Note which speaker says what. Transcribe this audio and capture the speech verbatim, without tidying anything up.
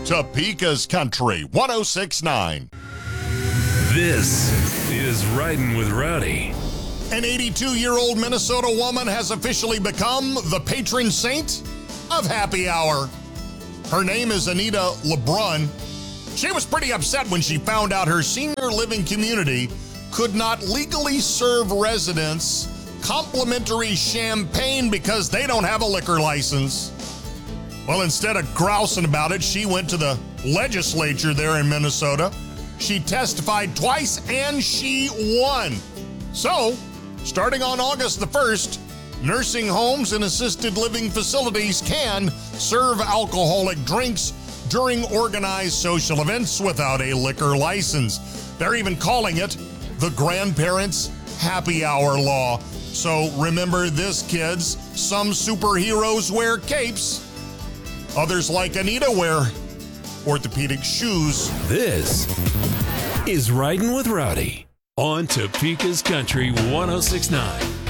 Speaker 1: Topeka's Country one oh six point nine.
Speaker 2: This is Riding with Rowdy.
Speaker 1: An eighty-two-year-old Minnesota woman has officially become the patron saint of happy hour. Her name is Anita LeBrun. She was pretty upset when she found out her senior living community could not legally serve residents complimentary champagne because they don't have a liquor license. Well, instead of grousing about it, she went to the legislature there in Minnesota. She testified twice and she won. So, starting on August the first, nursing homes and assisted living facilities can serve alcoholic drinks during organized social events without a liquor license. They're even calling it the Grandparents' Happy Hour Law. So remember this, kids. Some superheroes wear capes. Others, like Anita, wear orthopedic shoes.
Speaker 2: This is Riding with Rowdy on Topeka's Country one oh six point nine.